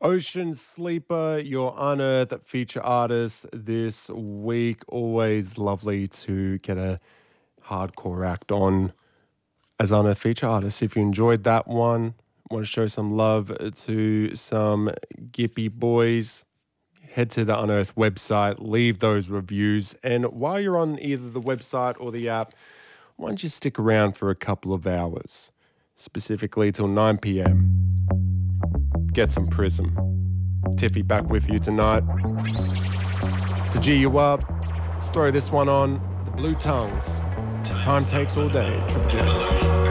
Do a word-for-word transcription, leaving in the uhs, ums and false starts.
Ocean Sleeper, your Unearthed feature artist this week. Always lovely to get a hardcore act on as Unearthed feature artist. If you enjoyed that one, want to show some love to some Gippy boys, head to the Unearthed website, leave those reviews. And while you're on either the website or the app, why don't you stick around for a couple of hours, specifically till nine p.m. Get some Prism. Tiffy back with you tonight. To G you up, let's throw this one on. The Blue Tongues. Time Takes All Day, Triple J.